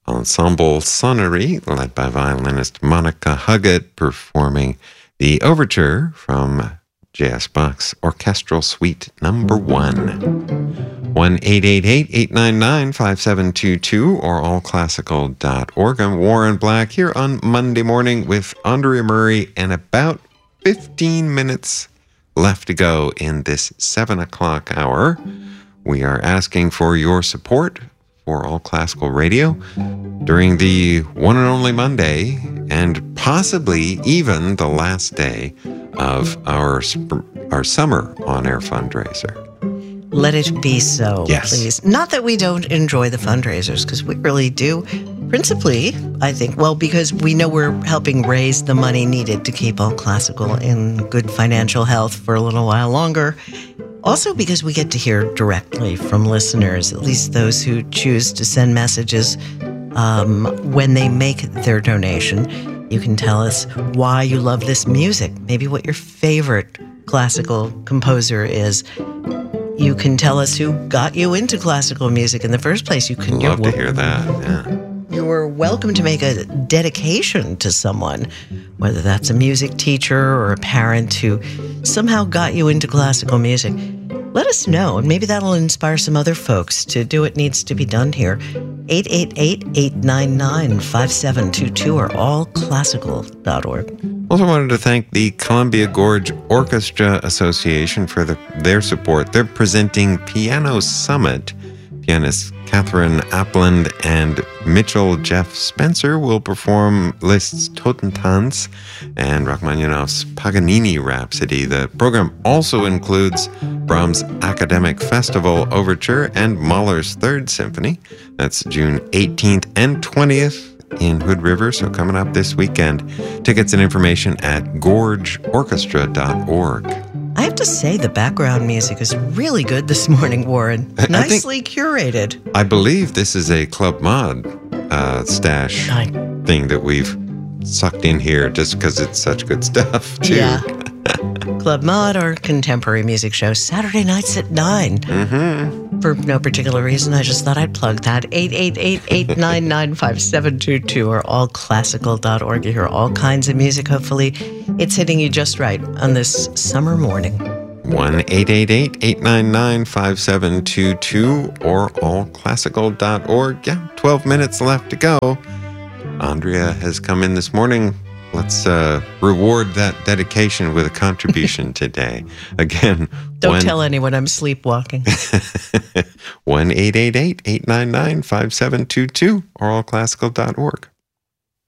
Ensemble Sonnery, led by violinist Monica Huggett, performing the overture from J.S. Bach's Orchestral Suite Number 1. 1-888-899-5722 or allclassical.org. I'm Warren Black here on Monday morning with Andrea Murray, and about 15 minutes left to go in this 7 o'clock hour. We are asking for your support for All Classical Radio during the one and only Monday, and possibly even the last day of our summer on-air fundraiser. Let it be so, yes. Please. Not that we don't enjoy the fundraisers, because we really do. Principally, I think, because we know we're helping raise the money needed to keep All Classical in good financial health for a little while longer. Also because we get to hear directly from listeners, at least those who choose to send messages when they make their donation. You can tell us why you love this music, maybe what your favorite classical composer is. You can tell us who got you into classical music in the first place. You can love to hear that. Yeah. You're welcome to make a dedication to someone, whether that's a music teacher or a parent who somehow got you into classical music. Let us know, and maybe that'll inspire some other folks to do what needs to be done here. 888-899-5722 or allclassical.org. Also wanted to thank the Columbia Gorge Orchestra Association for their support. They're presenting Piano Summit. Pianists Catherine Apland and Mitchell Jeff Spencer will perform Liszt's Totentanz and Rachmaninoff's Paganini Rhapsody. The program also includes Brahms' Academic Festival Overture and Mahler's Third Symphony. That's June 18th and 20th in Hood River, so coming up this weekend. Tickets and information at gorgeorchestra.org. I have to say the background music is really good this morning, Warren. Nicely curated. I believe this is a Club Mod stash thing that we've sucked in here just because it's such good stuff, too. Yeah. Club Mod, our contemporary music show, Saturday nights at 9. Mm-hmm. For no particular reason, I just thought I'd plug that. 888-899-5722 or allclassical.org. You hear all kinds of music, hopefully. It's hitting you just right on this summer morning. 1-888-899-5722 or allclassical.org. Yeah, 12 minutes left to go. Andrea has come in this morning. Let's reward that dedication with a contribution today. Again, don't tell anyone I'm sleepwalking. 1-888-899-5722 or allclassical.org.